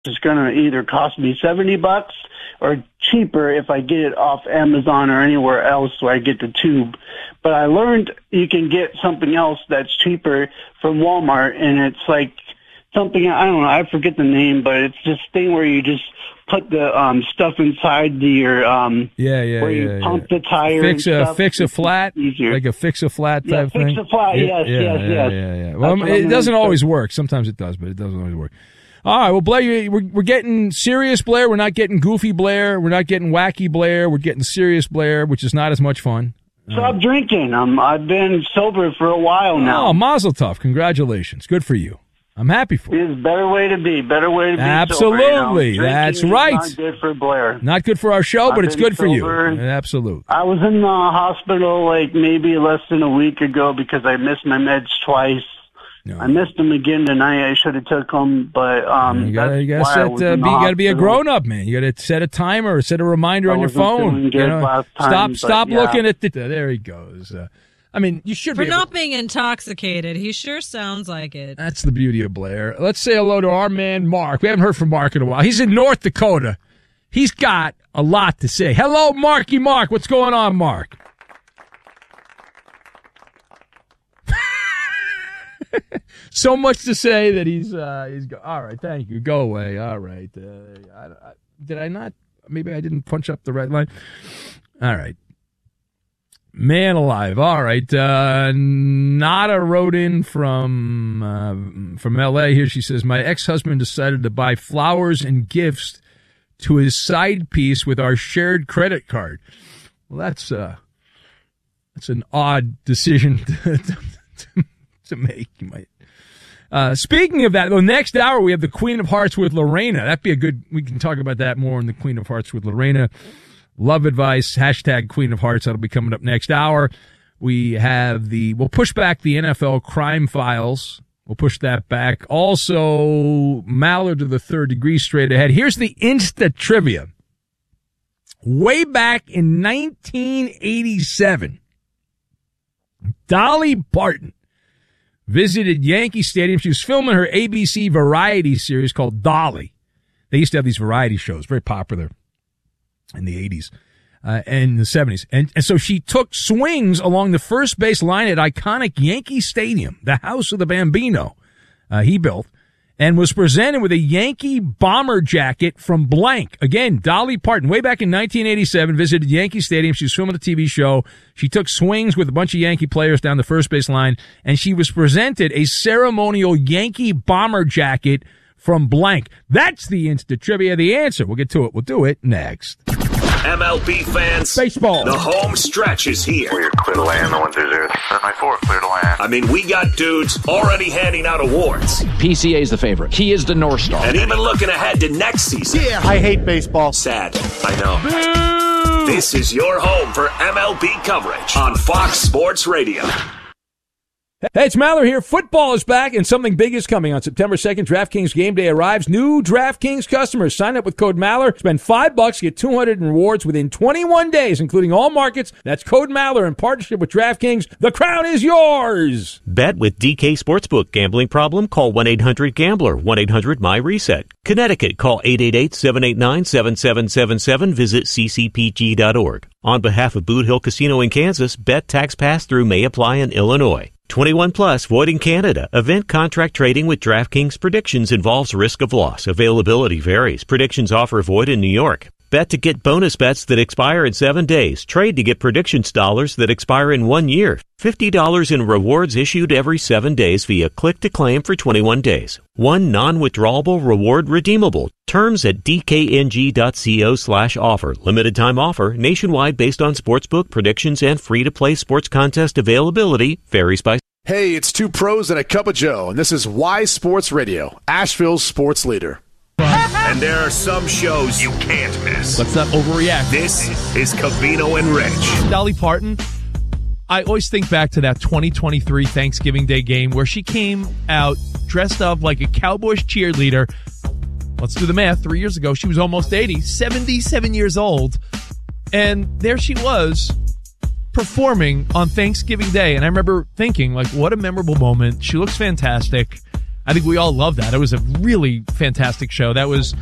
is going to either cost me $70 or cheaper if I get it off Amazon or anywhere else where I get the tube. But I learned you can get something else that's cheaper from Walmart, and it's like something, I don't know, I forget the name, but it's this thing where you just put the stuff inside your where you pump the tire fix a flat, like a fix a flat type thing. Fix a flat, yes. Yeah. Well, it doesn't always work. Sometimes it does, but it doesn't always work. All right, well, Blair, we're getting serious Blair. We're not getting goofy Blair. We're not getting wacky Blair. We're getting serious Blair, which is not as much fun. Stop drinking. I've been sober for a while now. Oh, mazel tov. Congratulations. Good for you. I'm happy for you. It's a better way to be. Absolutely. Sober, That's right. Not good for Blair. Not good for our show, but it's good for you. Absolutely. I was in the hospital like maybe less than a week ago because I missed my meds twice. No. I missed them again tonight. I should have took them, but you gotta be a grown up, man. You gotta set a timer or set a reminder on your phone. Stop looking at the. There he goes. I mean, you should for not being intoxicated. He sure sounds like it. That's the beauty of Blair. Let's say hello to our man Mark. We haven't heard from Mark in a while. He's in North Dakota. He's got a lot to say. Hello, Marky Mark. What's going on, Mark? So much to say that he's all right. Thank you. Go away. All right. Did I not? Maybe I didn't punch up the red line. All right. Man alive. All right. Nada wrote in from L.A. here. She says, my ex-husband decided to buy flowers and gifts to his side piece with our shared credit card. Well, that's an odd decision to make. You might. Speaking of that, the next hour we have the Queen of Hearts with Lorena. That'd be we can talk about that more in the Queen of Hearts with Lorena. Love advice, hashtag Queen of Hearts. That'll be coming up next hour. We'll push back the NFL crime files. We'll push that back. Also, Mallard to the Third Degree straight ahead. Here's the Insta trivia. Way back in 1987, Dolly Parton visited Yankee Stadium. She was filming her ABC variety series called Dolly. They used to have these variety shows, very popular in the 80s and the 70s. And so she took swings along the first base line at iconic Yankee Stadium, the house of the Bambino he built, and was presented with a Yankee bomber jacket from blank. Again, Dolly Parton, way back in 1987, visited Yankee Stadium. She was filming a TV show. She took swings with a bunch of Yankee players down the first base line, and she was presented a ceremonial Yankee bomber jacket from blank. That's the Insta trivia. The answer. We'll get to it. We'll do it next. MLB fans, baseball. The home stretch is here. We're clear to land, the 1-2-0. 794, clear to land. I mean, we got dudes already handing out awards. PCA's the favorite. He is the North Star. And even looking ahead to next season. Yeah, I hate baseball. Sad, I know. Boo! This is your home for MLB coverage on Fox Sports Radio. Hey, it's Maller here. Football is back, and something big is coming. On September 2nd, DraftKings Game Day arrives. New DraftKings customers sign up with code Maller. Spend $5, get 200 in rewards within 21 days, including all markets. That's code Maller in partnership with DraftKings. The crown is yours. Bet with DK Sportsbook. Gambling problem? Call 1-800-GAMBLER. 1-800-MY-RESET. Connecticut, call 888-789-7777. Visit ccpg.org. On behalf of Boot Hill Casino in Kansas, bet tax pass-through may apply in Illinois. 21 plus, void in Canada. Event contract trading with DraftKings predictions involves risk of loss. Availability varies. Predictions offer void in New York. Bet to get bonus bets that expire in 7 days. Trade to get predictions dollars that expire in 1 year. $50 in rewards issued every 7 days via click to claim for 21 days. One non-withdrawable reward redeemable. Terms at dkng.co/offer. Limited time offer. Nationwide based on sportsbook predictions and free-to-play sports contest availability. Varies by. Hey, it's two pros and a cup of Joe, and this is Y Sports Radio, Asheville's sports leader. And there are some shows you can't miss. Let's not overreact. This is Covino and Rich. Dolly Parton, I always think back to that 2023 Thanksgiving Day game where she came out dressed up like a Cowboys cheerleader. Let's do the math. 3 years ago, she was almost 80, 77 years old. And there she was performing on Thanksgiving Day. And I remember thinking, like, what a memorable moment. She looks fantastic. I think we all loved that. It was a really fantastic show. That was